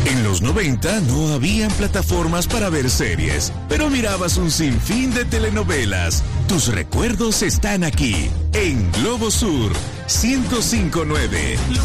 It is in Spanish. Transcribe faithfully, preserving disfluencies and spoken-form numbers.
En los noventa no habían plataformas para ver series, pero mirabas un sinfín de telenovelas. Tus recuerdos están aquí, en Globo Sur ciento cinco punto nueve.